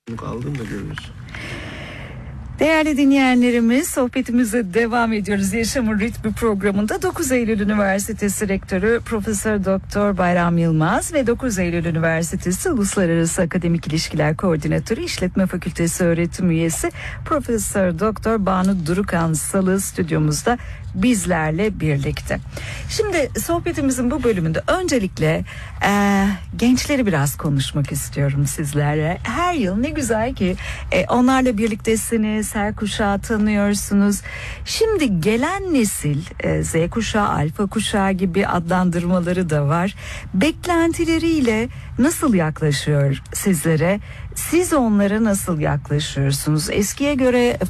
Aldın da görüyorsun. Değerli dinleyenlerimiz, sohbetimize devam ediyoruz. Yaşamın Ritmi programında 9 Eylül Üniversitesi Rektörü Profesör Doktor Bayram Yılmaz ve 9 Eylül Üniversitesi Uluslararası Akademik İlişkiler Koordinatörü İşletme Fakültesi öğretim üyesi Profesör Doktor Banu Durukan Salı stüdyomuzda bizlerle birlikte. Şimdi sohbetimizin bu bölümünde öncelikle gençleri biraz konuşmak istiyorum sizlerle. Her yıl ne güzel ki onlarla birliktesiniz, her kuşağı tanıyorsunuz. Şimdi gelen nesil Z kuşağı, alfa kuşağı gibi adlandırmaları da var. Beklentileriyle nasıl yaklaşıyor sizlere? Siz onlara nasıl yaklaşıyorsunuz? Eskiye göre